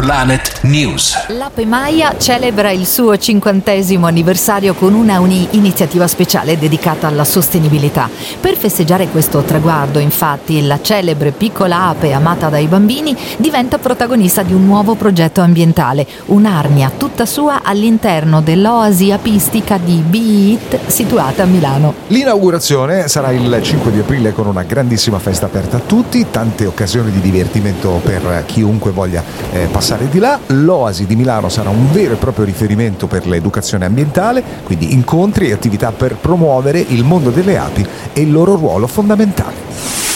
Planet News. L'Ape Maya celebra il suo 50° anniversario con una iniziativa speciale dedicata alla sostenibilità. Per festeggiare questo traguardo, infatti, la celebre piccola ape amata dai bambini diventa protagonista di un nuovo progetto ambientale, un'arnia tutta sua all'interno dell'oasi apistica di Be It, situata a Milano. L'inaugurazione sarà il 5 di aprile con una grandissima festa aperta a tutti, tante occasioni di divertimento per chiunque voglia passare di là. L'Oasi di Milano sarà un vero e proprio riferimento per l'educazione ambientale, quindi incontri e attività per promuovere il mondo delle api e il loro ruolo fondamentale.